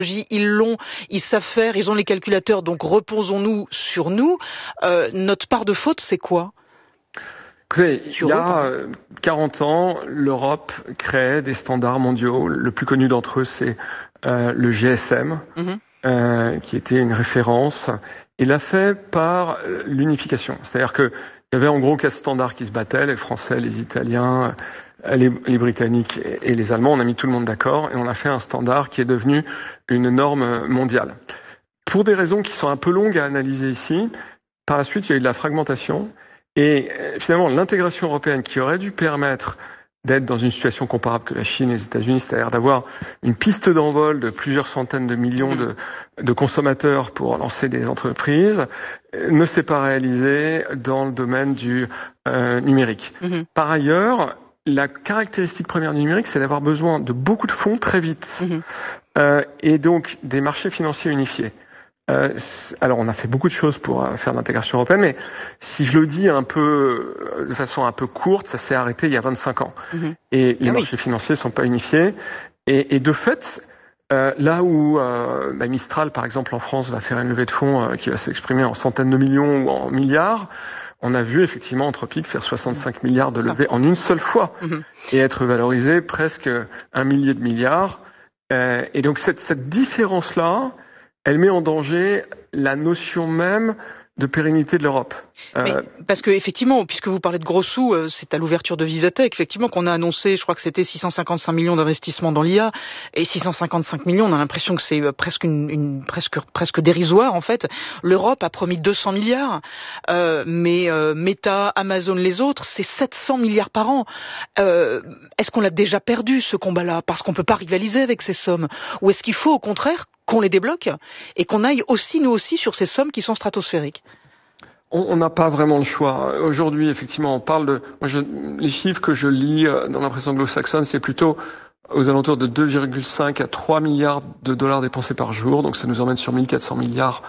ils savent faire, ils ont les calculateurs, donc reposons-nous sur nous. Notre part de faute, c'est quoi? Écoutez, il y a 40 ans, l'Europe créait des standards mondiaux. Le plus connu d'entre eux, c'est le GSM, qui était une référence. Il l'a fait par l'unification. C'est-à-dire que il y avait en gros 4 standards qui se battaient, les Français, les Italiens, les Britanniques et les Allemands. On a mis tout le monde d'accord et on a fait un standard qui est devenu une norme mondiale. Pour des raisons qui sont un peu longues à analyser ici, par la suite, il y a eu de la fragmentation et finalement l'intégration européenne qui aurait dû permettre d'être dans une situation comparable que la Chine et les États-Unis, c'est-à-dire d'avoir une piste d'envol de plusieurs centaines de millions de consommateurs pour lancer des entreprises, ne s'est pas réalisée dans le domaine du numérique. Par ailleurs, la caractéristique première du numérique, c'est d'avoir besoin de beaucoup de fonds très vite, et donc des marchés financiers unifiés. Alors, on a fait beaucoup de choses pour faire l'intégration européenne, mais si je le dis un peu de façon un peu courte, ça s'est arrêté il y a 25 ans. Et les marchés financiers sont pas unifiés. Et de fait, là où Mistral, par exemple, en France, va faire une levée de fonds qui va s'exprimer en centaines de millions ou en milliards, on a vu effectivement Anthropic faire 65 milliards de levée en une seule fois et être valorisé presque 1 millier de milliards. Et donc cette différence-là, elle met en danger la notion même de pérennité de l'Europe. Parce que effectivement, puisque vous parlez de gros sous, c'est à l'ouverture de Vivatech, effectivement, qu'on a annoncé, je crois que c'était 655 millions d'investissements dans l'IA, et 655 millions, on a l'impression que c'est presque dérisoire, en fait. L'Europe a promis 200 milliards, mais Meta, Amazon, les autres, c'est 700 milliards par an. Est-ce qu'on l'a déjà perdu, ce combat-là, parce qu'on peut pas rivaliser avec ces sommes? Ou est-ce qu'il faut, au contraire, qu'on les débloque et qu'on aille aussi, nous aussi, sur ces sommes qui sont stratosphériques? On n'a pas vraiment le choix. Aujourd'hui, effectivement, on parle de... les chiffres que je lis dans la presse anglo-saxonne, c'est plutôt aux alentours de 2,5 à 3 milliards de dollars dépensés par jour. Donc ça nous emmène sur 1400 milliards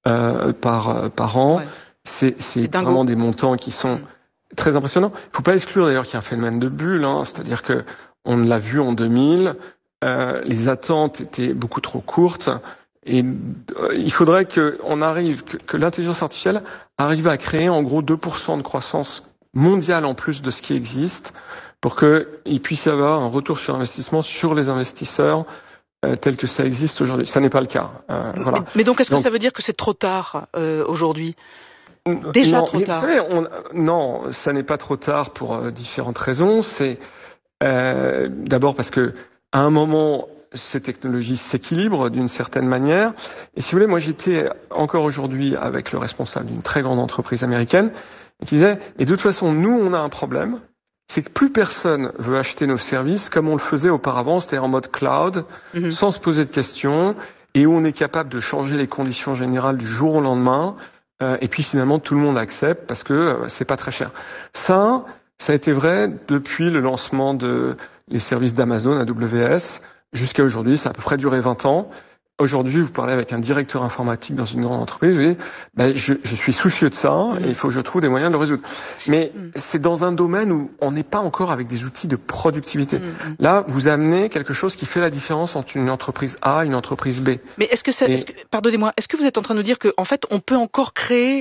par an. Ouais. C'est vraiment des montants qui sont très impressionnants. Il ne faut pas exclure d'ailleurs qu'il y a un phénomène de bulle. C'est-à-dire que on l'a vu en 2000. Les attentes étaient beaucoup trop courtes. Et il faudrait que l'intelligence artificielle arrive à créer en gros 2% de croissance mondiale en plus de ce qui existe pour qu'il puisse y avoir un retour sur investissement sur les investisseurs tel que ça existe aujourd'hui. Ça n'est pas le cas. Voilà. Mais donc est-ce que ça veut dire que c'est trop tard aujourd'hui? Déjà trop tard? Vous savez, non, ça n'est pas trop tard pour différentes raisons. C'est d'abord parce que à un moment ces technologies s'équilibrent d'une certaine manière. Et si vous voulez, moi j'étais encore aujourd'hui avec le responsable d'une très grande entreprise américaine qui disait, et de toute façon, nous on a un problème, c'est que plus personne veut acheter nos services comme on le faisait auparavant, c'est-à-dire en mode cloud, sans se poser de questions, et où on est capable de changer les conditions générales du jour au lendemain, et puis finalement tout le monde accepte parce que c'est pas très cher. Ça a été vrai depuis le lancement les services d'Amazon, AWS, jusqu'à aujourd'hui, ça a à peu près duré 20 ans. Aujourd'hui, vous parlez avec un directeur informatique dans une grande entreprise, vous dites, je suis soucieux de ça et il faut que je trouve des moyens de le résoudre. Mais c'est dans un domaine où on n'est pas encore avec des outils de productivité. Là, vous amenez quelque chose qui fait la différence entre une entreprise A et une entreprise B. Mais pardonnez-moi, est-ce que vous êtes en train de nous dire qu'en fait, on peut encore créer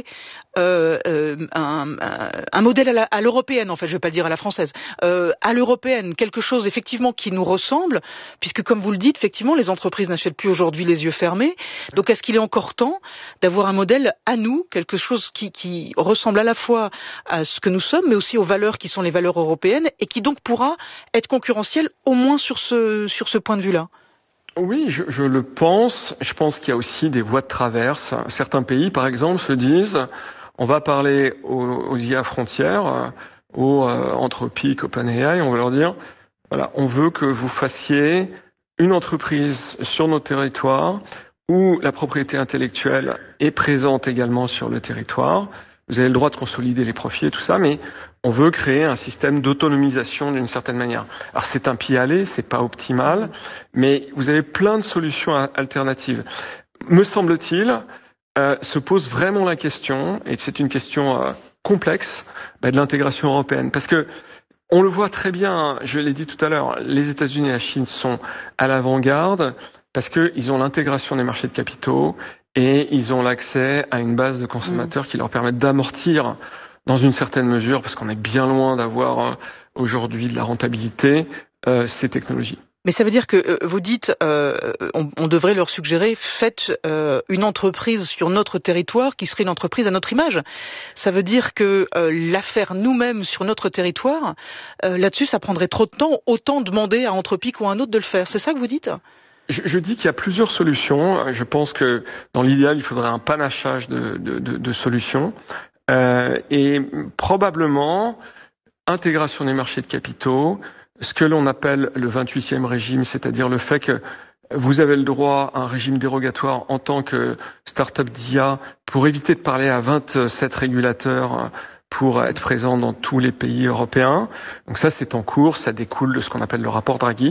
un modèle à l'européenne, en fait, je vais pas dire à la française, à l'européenne, quelque chose effectivement qui nous ressemble, puisque comme vous le dites, effectivement, les entreprises n'achètent plus aujourd'hui les yeux fermés. Donc, est-ce qu'il est encore temps d'avoir un modèle à nous, quelque chose qui ressemble à la fois à ce que nous sommes, mais aussi aux valeurs qui sont les valeurs européennes, et qui donc pourra être concurrentiel au moins sur ce point de vue-là? Oui, je le pense. Je pense qu'il y a aussi des voies de traverse. Certains pays, par exemple, se disent, on va parler aux IA frontières, aux Anthropic, OpenAI, on va leur dire, voilà, on veut que vous fassiez une entreprise sur nos territoires où la propriété intellectuelle est présente également sur le territoire. Vous avez le droit de consolider les profits et tout ça, mais on veut créer un système d'autonomisation d'une certaine manière. Alors c'est un pied à l'étrier, c'est pas optimal, mais vous avez plein de solutions alternatives. Me semble-t-il, se pose vraiment la question, et c'est une question complexe, de l'intégration européenne, parce que on le voit très bien, je l'ai dit tout à l'heure, les États-Unis et la Chine sont à l'avant-garde parce qu'ils ont l'intégration des marchés de capitaux et ils ont l'accès à une base de consommateurs qui leur permettent d'amortir dans une certaine mesure, parce qu'on est bien loin d'avoir aujourd'hui de la rentabilité, ces technologies. Mais ça veut dire que vous dites, on devrait leur suggérer, faites une entreprise sur notre territoire qui serait une entreprise à notre image. Ça veut dire que la faire nous-mêmes sur notre territoire, là-dessus, ça prendrait trop de temps, autant demander à Anthropic ou à un autre de le faire. C'est ça que vous dites ? Je dis qu'il y a plusieurs solutions. Je pense que dans l'idéal, il faudrait un panachage de solutions. Et probablement, intégration des marchés de capitaux, ce que l'on appelle le 28e régime, c'est-à-dire le fait que vous avez le droit à un régime dérogatoire en tant que start-up d'IA pour éviter de parler à 27 régulateurs pour être présent dans tous les pays européens. Donc ça, c'est en cours, ça découle de ce qu'on appelle le rapport Draghi.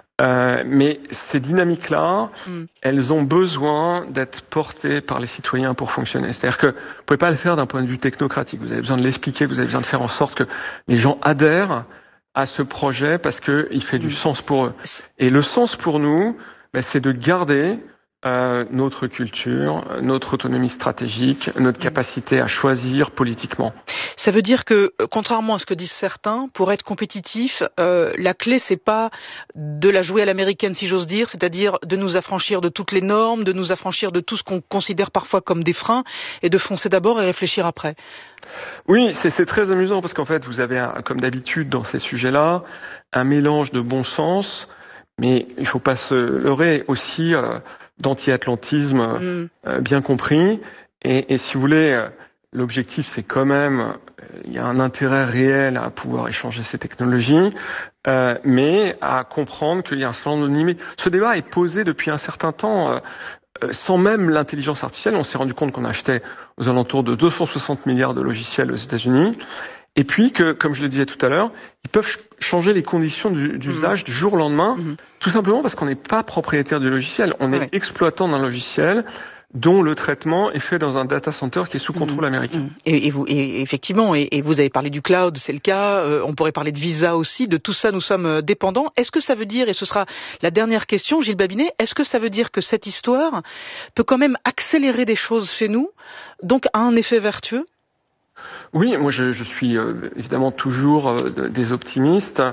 Mais ces dynamiques-là, elles ont besoin d'être portées par les citoyens pour fonctionner. C'est-à-dire que vous pouvez pas le faire d'un point de vue technocratique. Vous avez besoin de l'expliquer, vous avez besoin de faire en sorte que les gens adhèrent à ce projet parce que il fait du sens pour eux. Et le sens pour nous, c'est de garder notre culture, notre autonomie stratégique, notre capacité à choisir politiquement. Ça veut dire que, contrairement à ce que disent certains, pour être compétitif, la clé c'est pas de la jouer à l'américaine, si j'ose dire, c'est-à-dire de nous affranchir de toutes les normes, de nous affranchir de tout ce qu'on considère parfois comme des freins, et de foncer d'abord et réfléchir après. Oui, c'est très amusant parce qu'en fait, vous avez, comme d'habitude dans ces sujets-là, un mélange de bon sens, mais il faut pas se leurrer aussi d'anti-atlantisme bien compris. Et si vous voulez, l'objectif c'est quand même, il y a un intérêt réel à pouvoir échanger ces technologies, mais à comprendre qu'il y a un certain nombre de limites. Ce débat est posé depuis un certain temps. Sans même l'intelligence artificielle, on s'est rendu compte qu'on achetait aux alentours de 260 milliards de logiciels aux États-Unis. Et puis que, comme je le disais tout à l'heure, ils peuvent changer les conditions d'usage du jour au lendemain, tout simplement parce qu'on n'est pas propriétaire du logiciel. On est exploitant d'un logiciel dont le traitement est fait dans un data center qui est sous contrôle américain. Et effectivement, et vous avez parlé du cloud, c'est le cas, on pourrait parler de Visa aussi, de tout ça nous sommes dépendants. Est-ce que ça veut dire, et ce sera la dernière question, Gilles Babinet, est-ce que ça veut dire que cette histoire peut quand même accélérer des choses chez nous, donc a un effet vertueux ? Oui, moi je suis évidemment toujours des optimistes.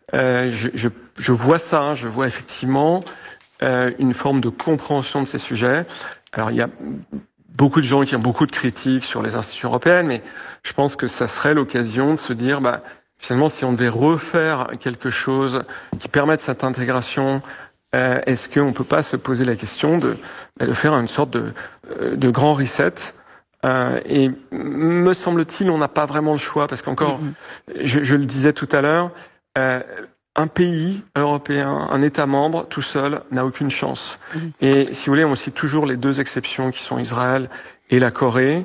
Je vois ça, je vois effectivement une forme de compréhension de ces sujets. Alors il y a beaucoup de gens qui ont beaucoup de critiques sur les institutions européennes, mais je pense que ça serait l'occasion de se dire, finalement, si on devait refaire quelque chose qui permette cette intégration, est-ce qu'on ne peut pas se poser la question de faire une sorte de grand reset? Et me semble-t-il, on n'a pas vraiment le choix, parce qu'encore, je le disais tout à l'heure, un pays européen, un État membre, tout seul, n'a aucune chance. Et si vous voulez, on cite toujours les deux exceptions qui sont Israël et la Corée.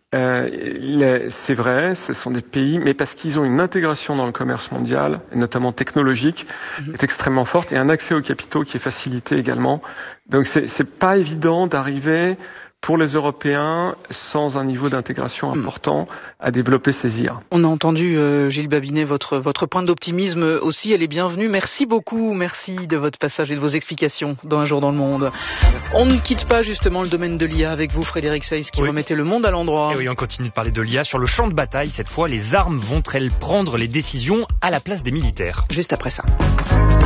C'est vrai, ce sont des pays, mais parce qu'ils ont une intégration dans le commerce mondial, et notamment technologique, est extrêmement forte, et un accès aux capitaux qui est facilité également. Donc c'est pas évident d'arriver pour les Européens, sans un niveau d'intégration important, à développer ces IA. On a entendu, Gilles Babinet, votre point d'optimisme aussi, elle est bienvenue. Merci beaucoup, merci de votre passage et de vos explications dans Un jour dans le monde. On ne quitte pas justement le domaine de l'IA avec vous, Frédéric Seyss, qui remettait le monde à l'endroit. Et oui, on continue de parler de l'IA sur le champ de bataille. Cette fois, les armes vont-elles prendre les décisions à la place des militaires ? Juste après ça.